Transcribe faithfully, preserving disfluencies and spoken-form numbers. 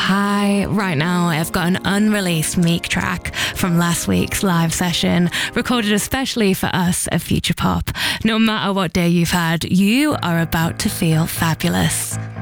Hi, right now I've got an unreleased Meek track from last week's live session, recorded especially for us at Future Pop. No matter what day you've had, you are about to feel fabulous.